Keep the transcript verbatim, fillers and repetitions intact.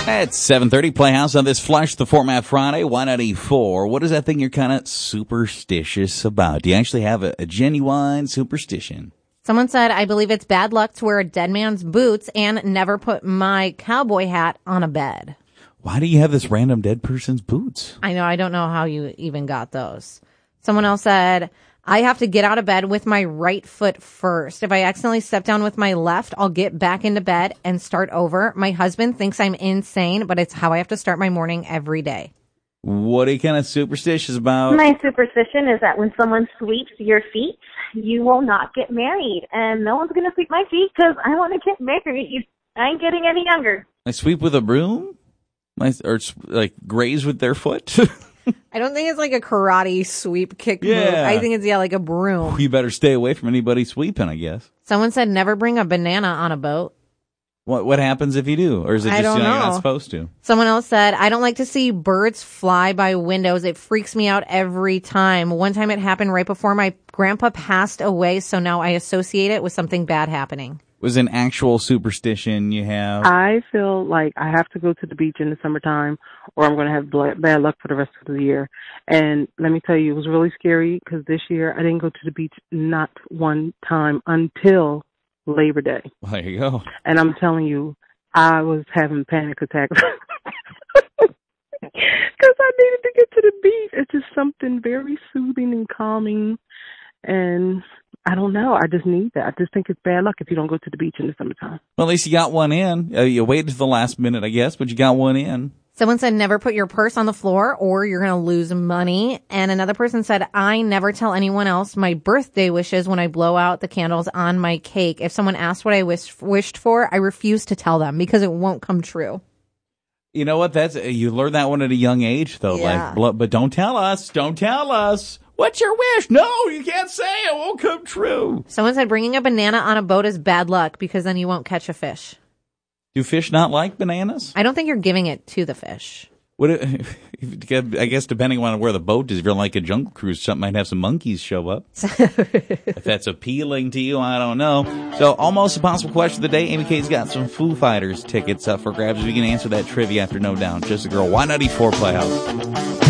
At seven thirty, Playhouse on this Flush the Format Friday, one ninety-four. What is that thing you're kind of superstitious about? Do you actually have a, a genuine superstition? Someone said, I believe it's bad luck to wear a dead man's boots and never put my cowboy hat on a bed. Why do you have this random dead person's boots? I know. I don't know how you even got those. Someone else said, I have to get out of bed with my right foot first. If I accidentally step down with my left, I'll get back into bed and start over. My husband thinks I'm insane, but it's how I have to start my morning every day. What are you kind of superstitious about? My superstition is that when someone sweeps your feet, you will not get married. And no one's going to sweep my feet because I want to get married. I ain't getting any younger. I sweep with a broom? Or like graze with their foot? I don't think it's like a karate sweep kick yeah. move. I think it's, yeah, like a broom. You better stay away from anybody sweeping, I guess. Someone said never bring a banana on a boat. What what happens if you do? Or is it just I don't you know, know. you're not supposed to? Someone else said, I don't like to see birds fly by windows. It freaks me out every time. One time it happened right before my grandpa passed away, so now I associate it with something bad happening. Was an actual superstition you have? I feel like I have to go to the beach in the summertime or I'm going to have bad luck for the rest of the year. And let me tell you, it was really scary because this year I didn't go to the beach not one time until Labor Day. Well, there you go. And I'm telling you, I was having panic attacks because I needed to get to the beach. It's just something very soothing and calming. And I don't know. I just need that. I just think it's bad luck if you don't go to the beach in the summertime. Well, at least you got one in. Uh, you waited to the last minute, I guess, but you got one in. Someone said never put your purse on the floor or you're going to lose money. And another person said, I never tell anyone else my birthday wishes when I blow out the candles on my cake. If someone asks what I wish, wished for, I refuse to tell them because it won't come true. You know what? That's you learn that one at a young age, though. Yeah. Like, but don't tell us. Don't tell us. What's your wish? No, you can't say it. It won't come true. Someone said bringing a banana on a boat is bad luck because then you won't catch a fish. Do fish not like bananas? I don't think you're giving it to the fish. What? It, I guess depending on where the boat is, if you're like a jungle cruise, something might have some monkeys show up. If that's appealing to you, I don't know. So, almost impossible question of the day. Amy K's got some Foo Fighters tickets up for grabs. We can answer that trivia after No Doubt. Just a Girl, one ninety-four Playhouse.